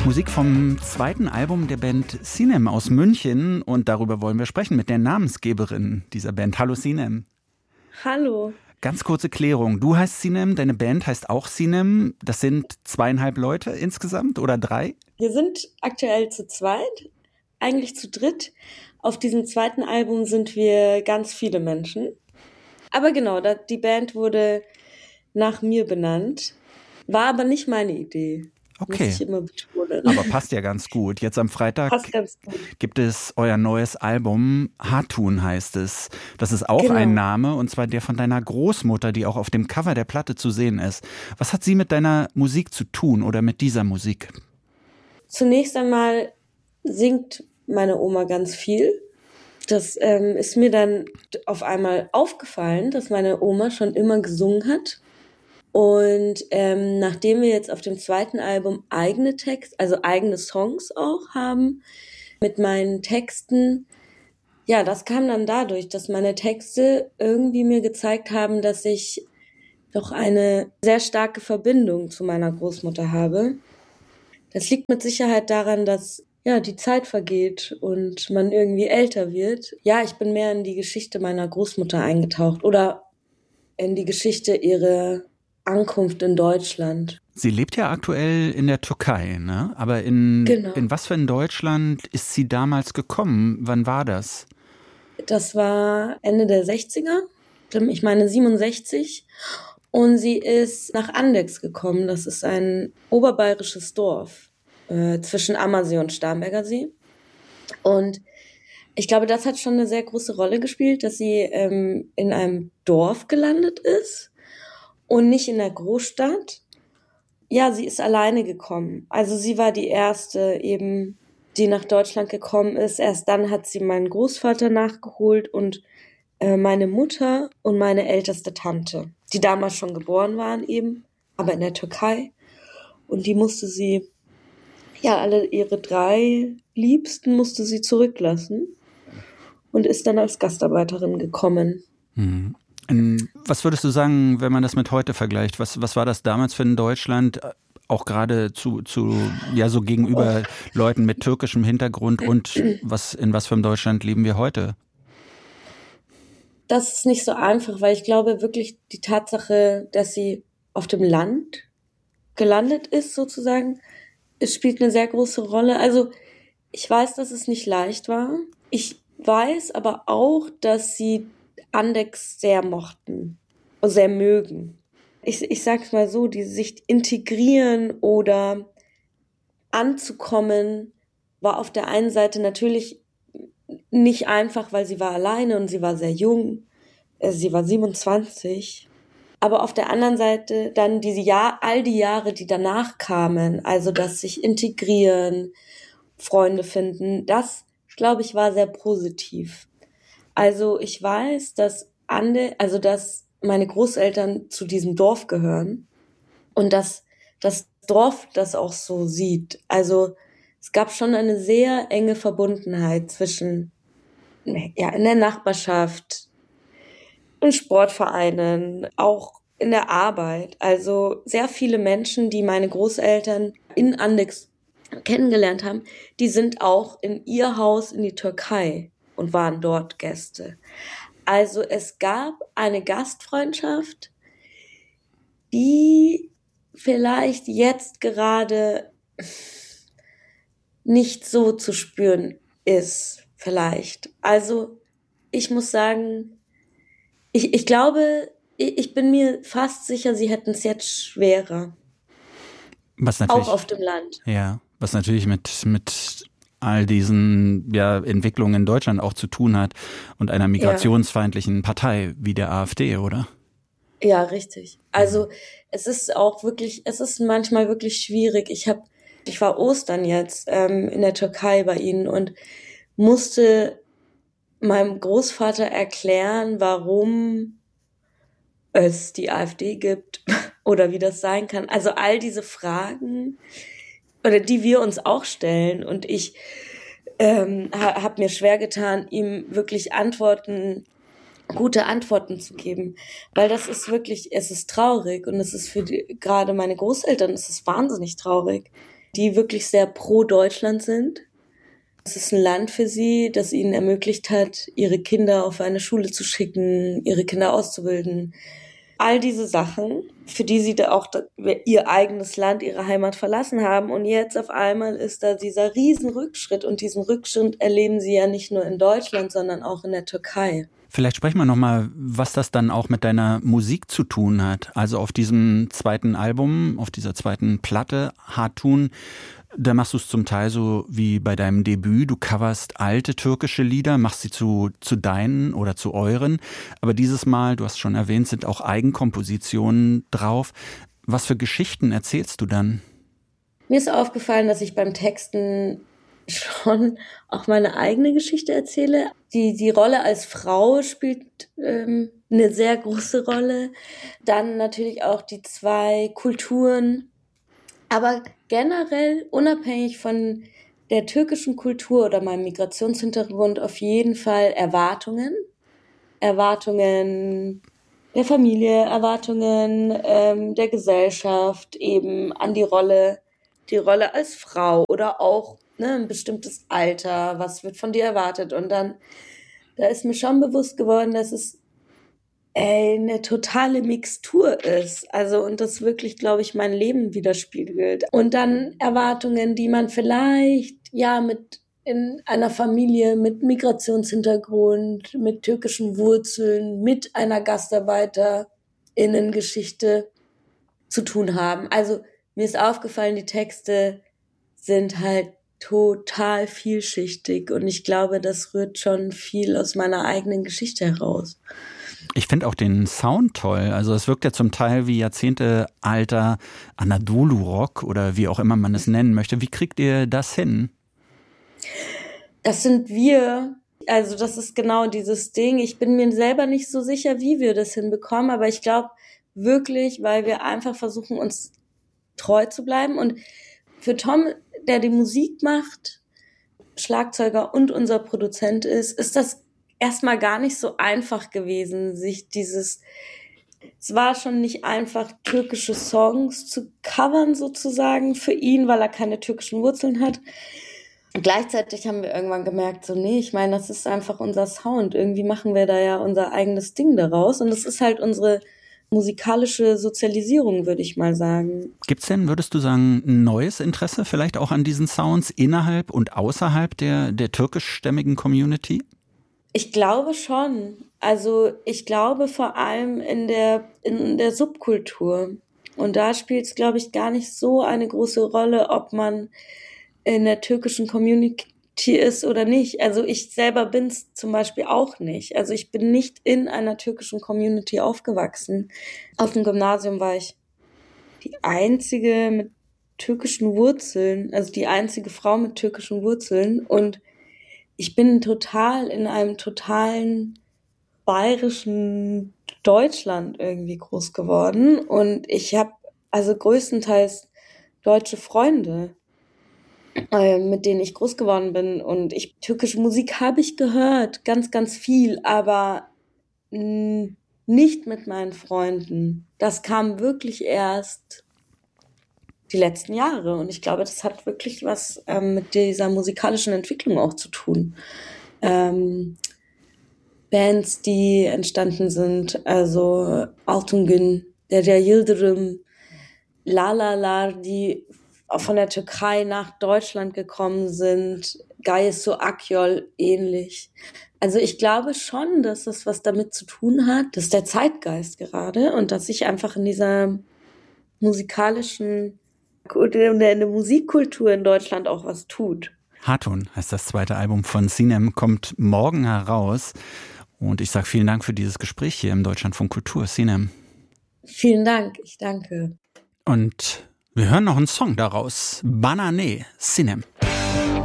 Musik vom zweiten Album der Band Sinem aus München, und darüber wollen wir sprechen mit der Namensgeberin dieser Band. Hallo Sinem. Hallo. Ganz kurze Klärung. Du heißt Sinem, deine Band heißt auch Sinem. Das sind 2,5 Leute insgesamt oder 3? Wir sind aktuell zu zweit, eigentlich zu dritt. Auf diesem zweiten Album sind wir ganz viele Menschen. Aber genau, die Band wurde nach mir benannt. War aber nicht meine Idee. Okay. Muss ich immer betonen. Aber passt ja ganz gut. Jetzt am Freitag gibt es euer neues Album. Hatun heißt es. Das ist auch ein Name, und zwar der von deiner Großmutter, die auch auf dem Cover der Platte zu sehen ist. Was hat sie mit deiner Musik zu tun oder mit dieser Musik? Zunächst einmal singt meine Oma ganz viel. Das ist mir dann auf einmal aufgefallen, dass meine Oma schon immer gesungen hat. Und nachdem wir jetzt auf dem zweiten Album eigene Songs auch haben mit meinen Texten, ja, das kam dann dadurch, dass meine Texte irgendwie mir gezeigt haben, dass ich doch eine sehr starke Verbindung zu meiner Großmutter habe. Das liegt mit Sicherheit daran, dass ja die Zeit vergeht und man irgendwie älter wird. Ja, ich bin mehr in die Geschichte meiner Großmutter eingetaucht oder in die Geschichte ihrer Ankunft in Deutschland. Sie lebt ja aktuell in der Türkei, ne? Aber in was für ein Deutschland ist sie damals gekommen? Wann war das? Das war Ende der 60er, ich meine 67. Und sie ist nach Andechs gekommen. Das ist ein oberbayerisches Dorf zwischen Ammersee und Starnberger See. Und ich glaube, das hat schon eine sehr große Rolle gespielt, dass sie in einem Dorf gelandet ist. Und nicht in der Großstadt. Ja, sie ist alleine gekommen. Also sie war die erste eben, die nach Deutschland gekommen ist. Erst dann hat sie meinen Großvater nachgeholt und meine Mutter und meine älteste Tante, die damals schon geboren waren eben, aber in der Türkei. Und die musste sie, ja, alle ihre 3 Liebsten musste sie zurücklassen und ist dann als Gastarbeiterin gekommen. Mhm. Was würdest du sagen, wenn man das mit heute vergleicht? Was war das damals für ein Deutschland, auch gerade zu so gegenüber Leuten mit türkischem Hintergrund, und in was für einem Deutschland leben wir heute? Das ist nicht so einfach, weil ich glaube wirklich die Tatsache, dass sie auf dem Land gelandet ist sozusagen, es spielt eine sehr große Rolle. Also ich weiß, dass es nicht leicht war. Ich weiß aber auch, dass sie Andechs sehr mochten und sehr mögen. Ich sag's mal so, die sich integrieren oder anzukommen, war auf der einen Seite natürlich nicht einfach, weil sie war alleine und sie war sehr jung. Sie war 27. Aber auf der anderen Seite dann all die Jahre, die danach kamen, also das sich integrieren, Freunde finden, das, glaube ich, war sehr positiv. Also ich weiß, dass meine Großeltern zu diesem Dorf gehören und dass das Dorf das auch so sieht. Also es gab schon eine sehr enge Verbundenheit zwischen, ja, in der Nachbarschaft, in Sportvereinen, auch in der Arbeit. Also sehr viele Menschen, die meine Großeltern in Andechs kennengelernt haben, die sind auch in ihr Haus in die Türkei und waren dort Gäste. Also es gab eine Gastfreundschaft, die vielleicht jetzt gerade nicht so zu spüren ist, vielleicht. Also ich muss sagen, ich glaube, ich bin mir fast sicher, sie hätten es jetzt schwerer. Auch auf dem Land. Ja, was natürlich mit all diesen Entwicklungen in Deutschland auch zu tun hat und einer migrationsfeindlichen Partei wie der AfD, oder? Ja, richtig. Also es ist manchmal wirklich schwierig. Ich war Ostern jetzt in der Türkei bei ihnen und musste meinem Großvater erklären, warum es die AfD gibt oder wie das sein kann. Also all diese Fragen, oder die wir uns auch stellen, und ich habe mir schwer getan, ihm wirklich gute Antworten zu geben, weil das ist wirklich, es ist traurig, und es ist gerade meine Großeltern, es ist wahnsinnig traurig, die wirklich sehr pro Deutschland sind. Es ist ein Land für sie, das ihnen ermöglicht hat, ihre Kinder auf eine Schule zu schicken, ihre Kinder auszubilden. All diese Sachen, für die sie da auch ihr eigenes Land, ihre Heimat verlassen haben. Und jetzt auf einmal ist da dieser riesen Rückschritt. Und diesen Rückschritt erleben sie ja nicht nur in Deutschland, sondern auch in der Türkei. Vielleicht sprechen wir nochmal, was das dann auch mit deiner Musik zu tun hat. Also auf diesem zweiten Album, auf dieser zweiten Platte, Hatun, da machst du es zum Teil so wie bei deinem Debüt. Du coverst alte türkische Lieder, machst sie zu deinen oder zu euren. Aber dieses Mal, du hast schon erwähnt, sind auch Eigenkompositionen drauf. Was für Geschichten erzählst du dann? Mir ist aufgefallen, dass ich beim Texten schon auch meine eigene Geschichte erzähle. Die Rolle als Frau spielt eine sehr große Rolle. Dann natürlich auch die zwei Kulturen. Aber generell, unabhängig von der türkischen Kultur oder meinem Migrationshintergrund, auf jeden Fall Erwartungen. Erwartungen der Familie, Erwartungen der Gesellschaft eben an die Rolle als Frau oder auch ein bestimmtes Alter, was wird von dir erwartet. Und dann, da ist mir schon bewusst geworden, dass es eine totale Mixtur ist. Also, und das wirklich, glaube ich, mein Leben widerspiegelt. Und dann Erwartungen, die man vielleicht, mit in einer Familie mit Migrationshintergrund, mit türkischen Wurzeln, mit einer GastarbeiterInnen-Geschichte zu tun haben. Also, mir ist aufgefallen, die Texte sind halt total vielschichtig und ich glaube, das rührt schon viel aus meiner eigenen Geschichte heraus. Ich finde auch den Sound toll. Also es wirkt ja zum Teil wie jahrzehntealter Anadolu-Rock oder wie auch immer man es nennen möchte. Wie kriegt ihr das hin? Das sind wir. Also das ist genau dieses Ding. Ich bin mir selber nicht so sicher, wie wir das hinbekommen, aber ich glaube wirklich, weil wir einfach versuchen, uns treu zu bleiben. Und für Tom, der die Musik macht, Schlagzeuger und unser Produzent ist das erstmal gar nicht so einfach gewesen, es war schon nicht einfach, türkische Songs zu covern sozusagen für ihn, weil er keine türkischen Wurzeln hat. Gleichzeitig haben wir irgendwann gemerkt, ich meine, das ist einfach unser Sound. Irgendwie machen wir da ja unser eigenes Ding daraus und das ist halt unsere musikalische Sozialisierung, würde ich mal sagen. Gibt's denn, würdest du sagen, ein neues Interesse vielleicht auch an diesen Sounds innerhalb und außerhalb der türkischstämmigen Community? Ich glaube schon. Also ich glaube vor allem in der Subkultur. Und da spielt es, glaube ich, gar nicht so eine große Rolle, ob man in der türkischen Community ist oder nicht. Also ich selber bin es zum Beispiel auch nicht. Also ich bin nicht in einer türkischen Community aufgewachsen. Auf dem Gymnasium war ich die einzige mit türkischen Wurzeln, also die einzige Frau mit türkischen Wurzeln und ich bin in einem totalen bayerischen Deutschland irgendwie groß geworden und ich habe also größtenteils deutsche Freunde, mit denen ich groß geworden bin und türkische Musik habe ich gehört, ganz, ganz viel, aber nicht mit meinen Freunden. Das kam wirklich erst die letzten Jahre. Und ich glaube, das hat wirklich was mit dieser musikalischen Entwicklung auch zu tun. Bands, die entstanden sind, also Altungün, Derya Yıldırım, Lalalar, die von der Türkei nach Deutschland gekommen sind, Gaye Su Akyol ähnlich. Also ich glaube schon, dass das was damit zu tun hat, dass der Zeitgeist gerade und dass sich einfach in dieser musikalischen in der Musikkultur in Deutschland auch was tut. Hatun heißt das zweite Album von Sinem, kommt morgen heraus. Und ich sage vielen Dank für dieses Gespräch hier im Deutschlandfunk Kultur, Sinem. Vielen Dank, ich danke. Und wir hören noch einen Song daraus. Banane, Sinem.